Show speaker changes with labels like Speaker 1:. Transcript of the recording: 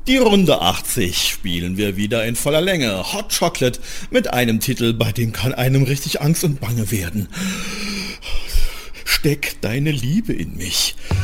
Speaker 1: Die Runde 80 spielen wir wieder in voller Länge. Hot Chocolate mit einem Titel, bei dem kann einem richtig Angst und Bange werden. Steck deine Liebe in mich.